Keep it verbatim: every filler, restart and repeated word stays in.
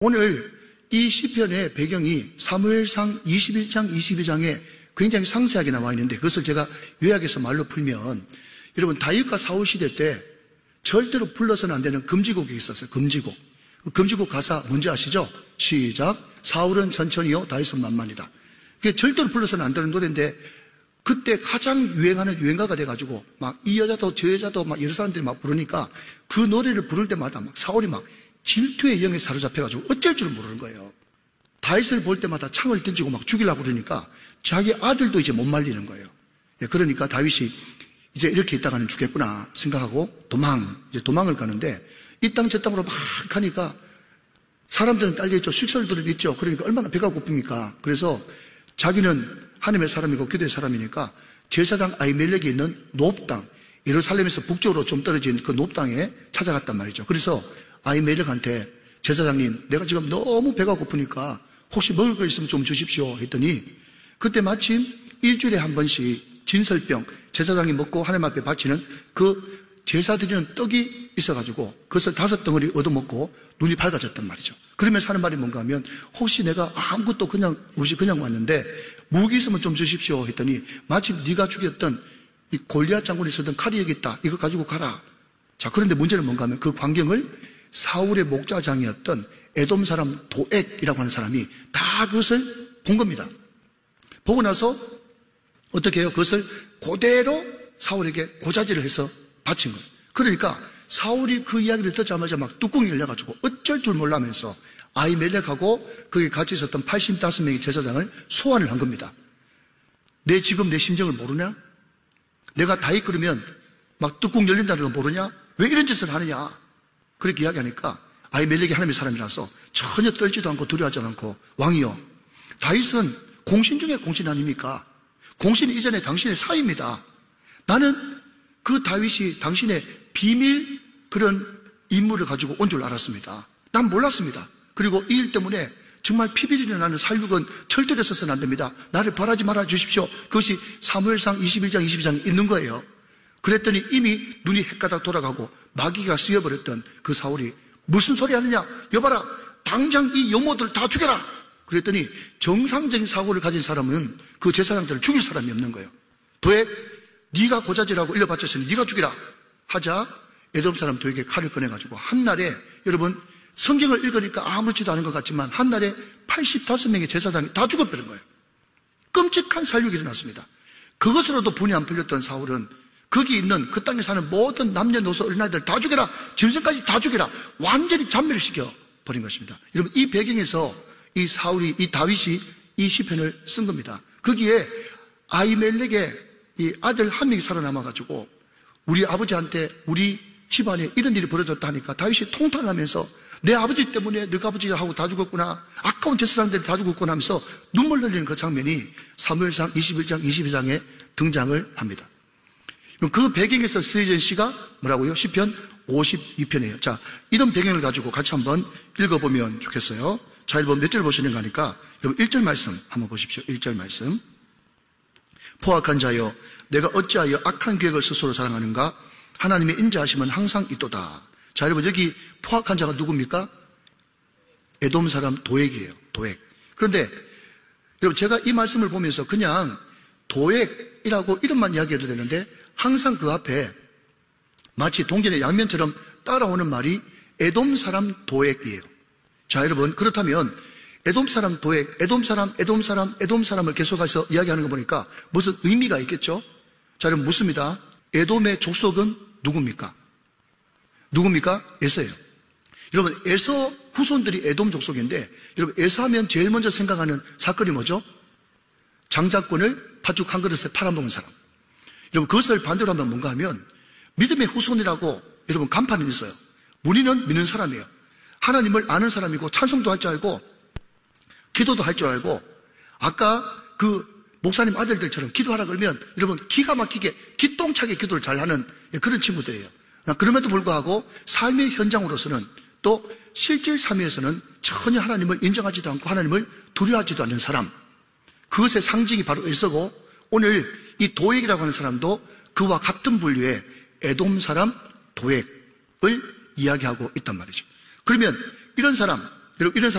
오늘 이 시편의 배경이 사무엘상 이십일 장, 이십이 장에 굉장히 상세하게 나와 있는데 그것을 제가 요약해서 말로 풀면 여러분 다윗과 사울 시대 때 절대로 불러서는 안 되는 금지곡이 있었어요. 금지곡. 그 금지곡 가사 뭔지 아시죠? 시작. 사울은 천천히요 다윗은 만만이다. 그게 절대로 불러서는 안 되는 노래인데 그때 가장 유행하는 유행가가 돼가지고 막 이 여자도 저 여자도 막 여러 사람들이 막 부르니까 그 노래를 부를 때마다 막 사울이 막 질투의 영에 사로잡혀가지고 어쩔 줄을 모르는 거예요. 다윗을 볼 때마다 창을 던지고 막 죽이려고 그러니까 자기 아들도 이제 못 말리는 거예요. 그러니까 다윗이 이제 이렇게 있다가는 죽겠구나 생각하고 도망, 이제 도망을 가는데 이 땅 저 땅으로 막 가니까 사람들은 딸려있죠. 식솔들은 있죠. 그러니까 얼마나 배가 고픕니까? 그래서 자기는 하나님의 사람이고 기도의 사람이니까 제사장 아히멜렉이 있는 높 땅, 예루살렘에서 북쪽으로 좀 떨어진 그 높 땅에 찾아갔단 말이죠. 그래서 아히멜렉한테 제사장님, 내가 지금 너무 배가 고프니까 혹시 먹을 거 있으면 좀 주십시오 했더니 그때 마침 일주일에 한 번씩 진설병, 제사장이 먹고 하나님 앞에 바치는 그 제사 드리는 떡이 있어가지고 그것을 다섯 덩어리 얻어먹고 눈이 밝아졌단 말이죠. 그러면서 하는 말이 뭔가 하면 혹시 내가 아무것도 그냥 없이 그냥 왔는데 무기 있으면 좀 주십시오 했더니 마침 네가 죽였던 이 골리앗 장군이 쓰던 칼이 여기 있다. 이거 가지고 가라. 자, 그런데 문제는 뭔가 하면 그 광경을 사울의 목자장이었던 에돔 사람 도액이라고 하는 사람이 다 그것을 본 겁니다. 보고 나서 어떻게 해요? 그것을 그대로 사울에게 고자질을 해서 바친 거예요. 그러니까 사울이 그 이야기를 듣자마자 막 뚜껑이 열려가지고 어쩔 줄 몰라면서 아히멜렉하고 거기 같이 있었던 팔십오 명의 제사장을 소환을 한 겁니다. 내 지금 내 심정을 모르냐? 내가 다윗 그러면 막 뚜껑 열린다는 거 모르냐? 왜 이런 짓을 하느냐? 그렇게 이야기하니까 아히멜렉이 하나님의 사람이라서 전혀 떨지도 않고 두려워하지 않고 왕이요, 다윗은 공신 중에 공신 아닙니까? 공신 이전에 당신의 사위입니다. 나는 그 다윗이 당신의 비밀 그런 임무를 가지고 온 줄 알았습니다. 난 몰랐습니다. 그리고 이 일 때문에 정말 피비린내 나는 살육은 절대로 써서는 안 됩니다. 나를 벌하지 말아 주십시오. 그것이 사무엘상 이십일 장, 이십이 장에 있는 거예요. 그랬더니 이미 눈이 헷가닥 돌아가고 마귀가 쓰여버렸던 그 사울이 무슨 소리 하느냐? 여봐라, 당장 이 여모들 다 죽여라. 그랬더니 정상적인 사고를 가진 사람은 그 제사장들을 죽일 사람이 없는 거예요. 도액, 네가 고자질하고 일러 바쳤으니 네가 죽이라 하자 에돔 사람 도에게 칼을 꺼내가지고 한날에, 여러분 성경을 읽으니까 아무렇지도 않은 것 같지만 한날에 팔십오 명의 제사장이 다 죽어버린 거예요. 끔찍한 살육이 일어났습니다. 그것으로도 분이 안 풀렸던 사울은 거기 있는 그 땅에 사는 모든 남녀노소 어린아이들 다 죽여라, 짐승까지 다 죽여라, 완전히 잔멸을 시켜버린 것입니다. 여러분 이 배경에서 이 사울이, 이 다윗이 이 시편을 쓴 겁니다. 거기에 아히멜렉의 이 아들 한 명이 살아남아가지고 우리 아버지한테 우리 집안에 이런 일이 벌어졌다 하니까 다윗이 통탄하면서 내 아버지 때문에 너희 아버지하고 다 죽었구나, 아까운 제사장들이 다 죽었구나 하면서 눈물 흘리는 그 장면이 사무엘상 이십일 장, 이십이 장에 등장을 합니다. 그 배경에서 쓰여진 시가 뭐라고요? 시편 오십이 편이에요. 자, 이런 배경을 가지고 같이 한번 읽어보면 좋겠어요. 자, 여러분 몇 절 보시는가 하니까 여러분 일 절 말씀 한번 보십시오. 일 절 말씀. 포악한 자여, 내가 어찌하여 악한 계획을 스스로 자랑하는가? 하나님의 인자하심은 항상 있도다. 자, 여러분 여기 포악한 자가 누굽니까? 에돔 사람 도액이에요. 도액. 그런데 여러분 제가 이 말씀을 보면서 그냥 도액이라고 이름만 이야기해도 되는데 항상 그 앞에 마치 동전의 양면처럼 따라오는 말이 에돔 사람 도액이에요. 자, 여러분 그렇다면 에돔 사람 도액, 에돔 사람, 에돔 사람, 에돔 사람을 계속해서 이야기하는 거 보니까 무슨 의미가 있겠죠? 자, 여러분 묻습니다. 에돔의 족속은 누굽니까? 누굽니까? 에서예요. 여러분 에서 후손들이 에돔 족속인데 여러분 에서 하면 제일 먼저 생각하는 사건이 뭐죠? 장자권을 팥죽 한 그릇에 팔아먹은 사람. 여러분 그것을 반대로 하면 뭔가 하면 믿음의 후손이라고 여러분 간판이 있어요. 무리는 믿는 사람이에요. 하나님을 아는 사람이고 찬송도 할 줄 알고 기도도 할 줄 알고 아까 그 목사님 아들들처럼 기도하라 그러면 여러분 기가 막히게 기똥차게 기도를 잘하는 그런 친구들이에요. 그럼에도 불구하고 삶의 현장으로서는 또 실질 삶에서는 전혀 하나님을 인정하지도 않고 하나님을 두려워하지도 않는 사람, 그것의 상징이 바로 에서고 오늘 이 도액이라고 하는 사람도 그와 같은 분류의 에돔 사람 도액을 이야기하고 있단 말이죠. 그러면 이런 사람, 여러분 이런 상황